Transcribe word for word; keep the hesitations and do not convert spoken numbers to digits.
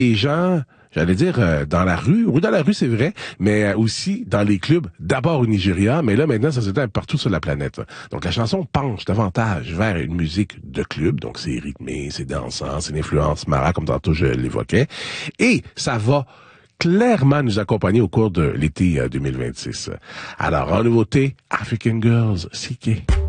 les gens, j'allais dire, euh, dans la rue, ou dans la rue, c'est vrai, mais euh, aussi dans les clubs, d'abord au Nigeria, mais là, maintenant, ça s'étend partout sur la planète. Donc, la chanson penche davantage vers une musique de club, donc c'est rythmé, c'est dansant, c'est une influence mara, comme tantôt je l'évoquais, et ça va clairement nous accompagner au cours de l'été euh, deux mille vingt-six. Alors, en nouveauté, African Girls, C K.